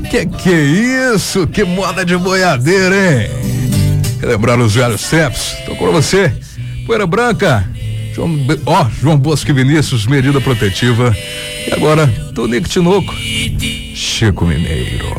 Que é isso? Que moda de boiadeira, hein? Relembrar os velhos tempos. Tô com você. Poeira Branca. João Bosco e Vinícius, medida protetiva. E agora, Tonico Tinoco. Chico Mineiro.